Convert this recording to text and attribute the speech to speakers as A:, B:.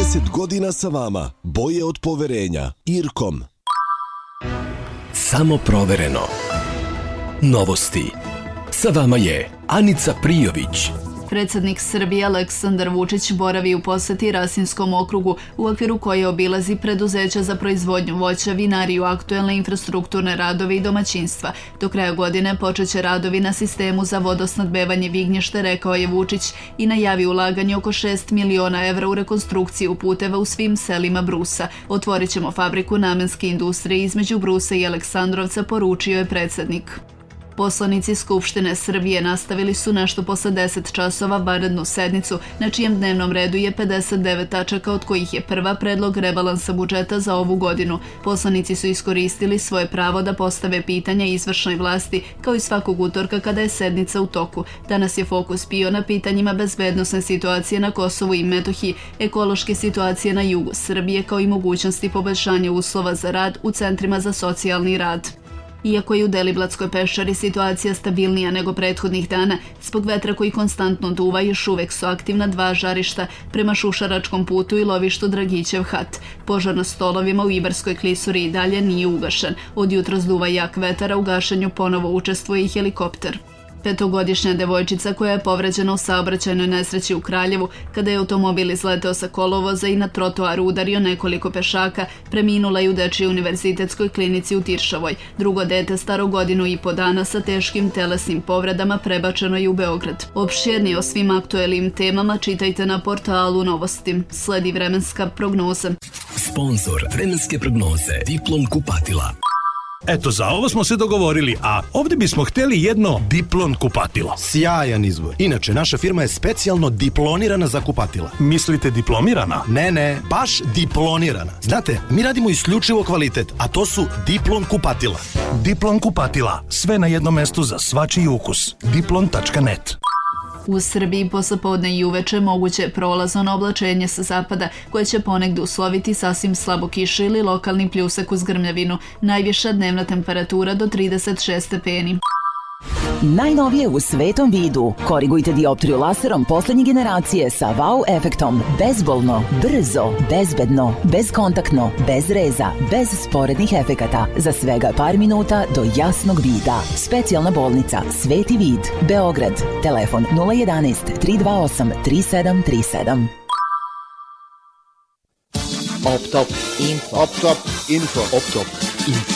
A: 30 godina sa vama, boje od poverenja. Irkom.
B: Samo provereno. Novosti. Sa vama je Anica Prijović.
C: Predsjednik Srbije Aleksandar Vučić boravi u poseti Rasinskom okrugu u okviru koje obilazi preduzeća za proizvodnju voća, vinariju, aktuelne infrastrukturne radove i domaćinstva. Do kraja godine počeće radovi na sistemu za vodosnadbevanje Vignješte, rekao je Vučić i najavio ulaganje oko 6 miliona evra u rekonstrukciju puteva u svim selima Brusa. Otvorit ćemo fabriku namenske industrije između Brusa i Aleksandrovca, poručio je predsjednik. Poslanici Skupštine Srbije nastavili su nešto posle 10 časova vanrednu sednicu, na čijem dnevnom redu je 59 tačaka, od kojih je prva predlog rebalansa budžeta za ovu godinu. Poslanici su iskoristili svoje pravo da postave pitanja izvršnoj vlasti, kao i svakog utorka kada je sednica u toku. Danas je fokus bio na pitanjima bezbednosne situacije na Kosovu i Metohiji, ekološke situacije na jugu Srbije, kao i mogućnosti poboljšanja uslova za rad u centrima za socijalni rad. Iako je u Deliblatskoj peščari situacija stabilnija nego prethodnih dana, zbog vetra koji konstantno duva još uvek su aktivna 2 žarišta prema Šušaračkom putu i lovištu Dragićev hat. Požar na Stolovima u Ibarskoj klisuri i dalje nije ugašen. Od jutra zduva jak vetar, a u gašenju ponovo učestvuje i helikopter. 5-godišnja devojčica koja je povređena u saobraćajnoj nesreći u Kraljevu kada je automobil izleteo sa kolovoza i na trotoaru udario nekoliko pešaka, preminula je u Dečijoj univerzitetskoj klinici u Tiršovoj. Drugo dete, staro 1,5 godina sa teškim telesnim povredama, prebačeno je u Beograd. Opširnije o svim aktuelnim temama čitajte na portalu Novosti. Sledi vremenska prognoza.
B: Sponzor vremenske prognoze Diplom kupatila.
D: Eto, za ovo smo se dogovorili, a ovdje bismo htjeli jedno Diplon kupatilo.
E: Sjajan izbor. Inače, naša firma je specijalno diplonirana za kupatila.
D: Mislite diplomirana?
E: Ne, baš diplonirana. Znate, mi radimo isključivo kvalitet, a to su Diplon kupatila.
D: Diplon kupatila, sve na jednom mestu za svačiji ukus. Diplon.net.
C: U Srbiji poslepodne i uveče moguće prolazno oblačenje sa zapada, koje će ponegdje usloviti sasvim slabo kišu ili lokalni pljusak uz grmljavinu. Najviša dnevna temperatura do 36 stepeni.
F: Najnovije u svetom vidu. Korigujte dioptriju laserom poslednje generacije sa wow efektom. Bezbolno, brzo, bezbedno, bezkontaktno, bez reza, bez sporednih efekata. Za svega par minuta do jasnog vida. Specijalna bolnica Sveti vid, Beograd. Telefon 011 328 3737.
G: Optop info.